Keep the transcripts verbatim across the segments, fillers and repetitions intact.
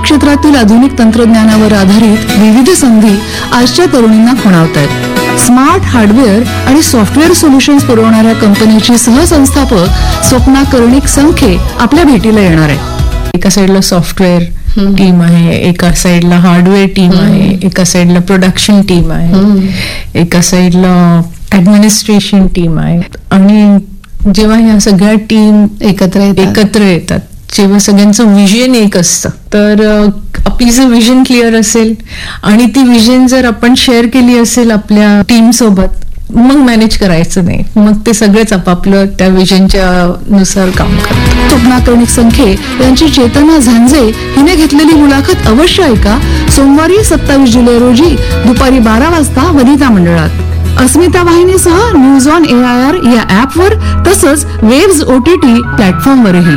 क्षेत्रातील आधुनिक तंत्रज्ञानावर आधारित विविध संधी आजच्या तरुणींना खुणावत आहेत. स्मार्ट हार्डवेअर आणि सॉफ्टवेअर सोल्युशन्स पुरवणाऱ्या कंपनीची सहसंस्थापक स्वप्ना कर्णिक संखे आपल्या भेटीला येणार आहे. एका साईडला सॉफ्टवेअर टीम आहे, एका साईडला हार्डवेअर टीम आहे, एका साईडला प्रोडक्शन टीम आहे, एका साईडला ऍडमिनिस्ट्रेशन टीम आहे. आणि जेव्हा ह्या सगळ्या टीम एकत्र एकत्र येतात, जेव्हा सगळ्यांचं विजन एक असतं, तर आपली जर विजन क्लिअर असेल आणि ती विजन जर आपण शेअर केली असेल आपल्या टीम सोबत, मग मॅनेज करायचं नाही, मग ते सगळेच आपापलं त्या विजनच्या नुसार काम करतात. स्वप्ना कर्णिक संखे यांची चेतना झांजे हिने घेतलेली मुलाखत अवश्य ऐका. सोमवारी सत्तावीस जुलै रोजी दुपारी बारा वाजता वनिता मंडळात अस्मिता वाहिनीसह news on A I R या ऍपवर तसंच वेव्स ओटीटी प्लॅटफॉर्मवरही.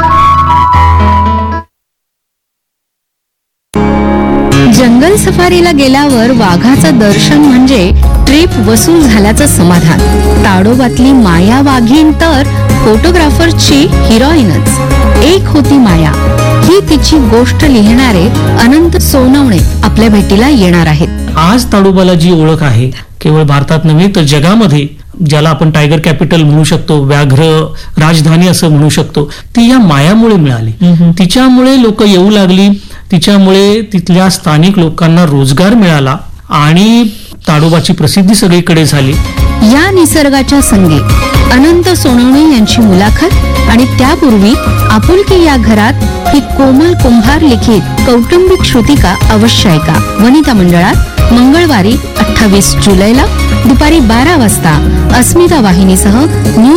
जंगल सफारीला गेल्यावर वाघाचं दर्शन म्हणजे ट्रिप वसूल झाल्याचं समाधान. ताडोबातली माया वाघीण तर फोटोग्राफरची हिरोईनच. एक होती माया ही तिची गोष्ट लिहिणारे अनंत सोनवणे आपल्या भेटीला येणार आहेत. आज ताडोबाला जी ओळख आहे केवळ भारतात नव्हे तर जगामध्ये, ज्याला आपण टायगर कॅपिटल म्हणू शकतो, व्याघ्र राजधानी असं म्हणू शकतो, ती या मायामुळे मिळाली. तिच्यामुळे लोक येऊ लागली, तिच्यामुळे तिथल्या स्थानिक लोकांना रोजगार मिळाला आणि ताडोबाची प्रसिद्धी सगळीकडे झाली. या निसर्गाच्या संगे अनंत सोनवणे यांची मुलाखत आणि त्यापूर्वी आपुलकी या घरात ही कोमल कुंभार लिखित कौटुंबिक श्रुतिका अवश्य ऐका. वनिता मंडळात मंगळवारी अठ्ठावीस जुलैला दुपारी बारा वाजता अस्मिता वाहिनीसह न्यूज